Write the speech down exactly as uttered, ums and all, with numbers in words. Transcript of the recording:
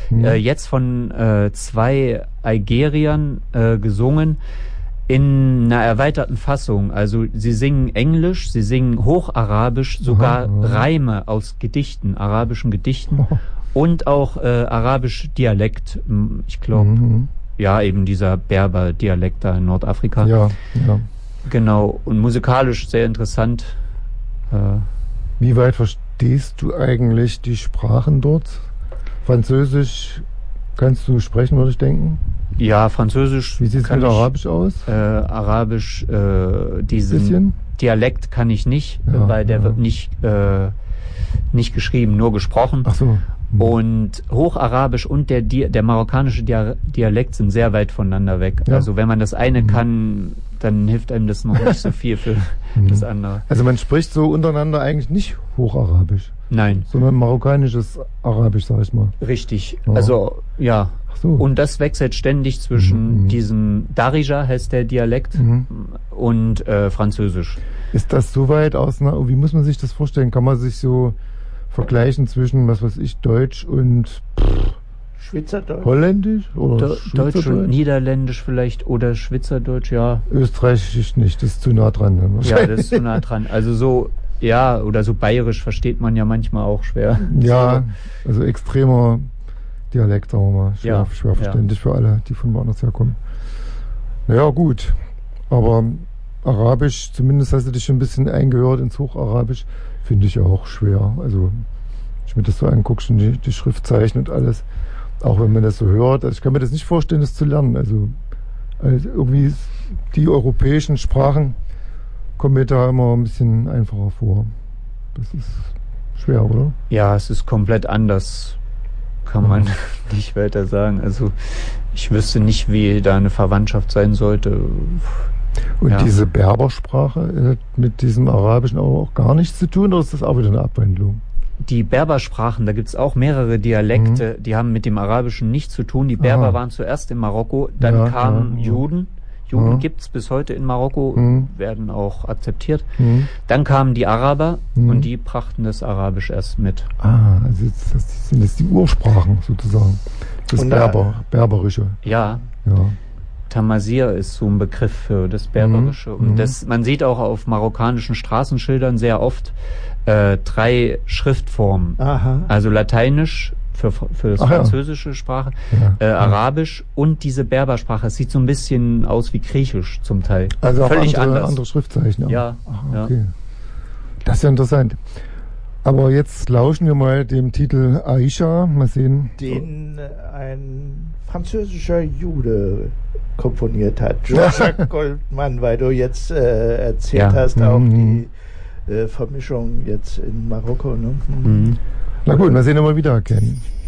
hm. äh, jetzt von äh, zwei Algeriern äh, gesungen in einer erweiterten Fassung. Also sie singen Englisch, sie singen Hocharabisch, sogar Aha, aha. Reime aus Gedichten, arabischen Gedichten und auch äh, arabisch Dialekt. Ich glaube, Mhm. ja, eben dieser Berber-Dialekt da in Nordafrika. Ja, ja. Genau, und musikalisch sehr interessant. Äh, Wie weit verstehst du eigentlich die Sprachen dort? Französisch kannst du sprechen, würde ich denken. ja, Französisch. Wie sieht es kann mit ich, Arabisch aus? Äh, Arabisch, äh, diesen Bisschen? Dialekt kann ich nicht, Ja, weil der ja. wird nicht, äh, nicht geschrieben, nur gesprochen. Ach so. Hm. Und Hocharabisch und der, Di der marokkanische Dia Dialekt sind sehr weit voneinander weg. Ja. Also wenn man das eine Mhm. kann, dann hilft einem das noch nicht so viel für Mhm. das andere. Also man spricht so untereinander eigentlich nicht Hocharabisch, Nein, sondern marokkanisches Arabisch, sag ich mal. richtig. Ja. Also ja. Ach so. Und das wechselt ständig zwischen Mhm. diesem Darija, heißt der Dialekt, Mhm. und äh, Französisch. Ist das so weit auseinander? Wie muss man sich das vorstellen? Kann man sich so vergleichen zwischen, was weiß ich, Deutsch und Schweizerdeutsch. Holländisch? Oder Do Deutsch und Schweizerdeutsch? Niederländisch vielleicht oder Schweizerdeutsch, ja. Österreichisch nicht, das ist zu nah dran. Dann Ja, das ist so nah dran. Also so, ja, oder so bayerisch versteht man ja manchmal auch schwer. Ja, also extremer Dialekt, sagen wir mal. Schwer, Ja, schwer ja. verständlich für alle, die von woanders herkommen. Naja, gut. Aber Arabisch, zumindest hast du dich schon ein bisschen eingehört ins Hocharabisch, finde ich auch schwer. Also, wenn ich mir das so angucke, schon die, die Schriftzeichen und alles, auch wenn man das so hört, also ich kann mir das nicht vorstellen, das zu lernen. Also, also irgendwie ist- die europäischen Sprachen kommen mir da immer ein bisschen einfacher vor. Das ist schwer, oder? Ja, es ist komplett anders, kann man nicht weiter sagen. Also ich wüsste nicht, wie da eine Verwandtschaft sein sollte. Und Ja. diese Berbersprache äh, hat mit diesem Arabischen auch gar nichts zu tun, oder ist das auch wieder eine Abwandlung? Die Berbersprachen, da gibt's auch mehrere Dialekte, die haben mit dem Arabischen nichts zu tun. Die Berber Aha. waren zuerst in Marokko, dann Ja, kamen ja, ja. Juden. Juden Ja. gibt's bis heute in Marokko, Mhm. werden auch akzeptiert. Hm. Dann kamen die Araber Mhm. und die brachten das Arabisch erst mit. Ah, also jetzt, das sind jetzt die Ursprachen sozusagen. Das Und, Berber, Berberische. Ja, Ja. Tamazir ist so ein Begriff für das Berberische. Mhm. Und Mhm. das, man sieht auch auf marokkanischen Straßenschildern sehr oft äh, drei Schriftformen. Aha. Also Lateinisch für, für das Ach ja. französische Sprache, Ja. äh, Arabisch und diese Berbersprache. Es sieht so ein bisschen aus wie Griechisch zum Teil. Also auch Völlig andere, anders. andere Schriftzeichen. auch. Ja, Ach, ja. okay. Das ist ja interessant. Aber jetzt lauschen wir mal dem Titel Aisha. Mal sehen. Den äh, ein französischer Jude komponiert hat. Joshua Goldman, weil du jetzt äh, erzählt Ja. hast, auch Mhm. die äh, Vermischung jetzt in Marokko. Ne? Mhm. Na gut, mal sehen, ob wir wiedererkennen.